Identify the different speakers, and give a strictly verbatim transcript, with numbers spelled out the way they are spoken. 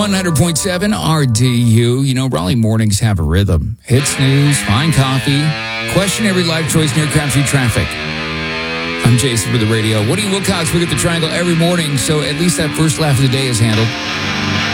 Speaker 1: one hundred point seven R D U. You know, Raleigh mornings have a rhythm. Hits news, fine coffee, question every life choice near Crabtree traffic. I'm Jason with the radio. Woody Wilcox, we get the Triangle every morning, so at least that first laugh of the day is handled.